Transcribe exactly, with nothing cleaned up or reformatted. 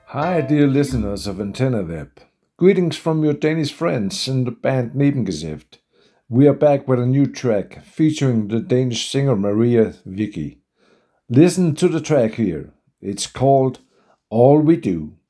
Hi, dear listeners of Antenna Web. Greetings from your Danish friends in the band Nebengeschäft. We are back with a new track featuring the Danish singer Maria Vicky. Listen to the track here. It's called All We Do.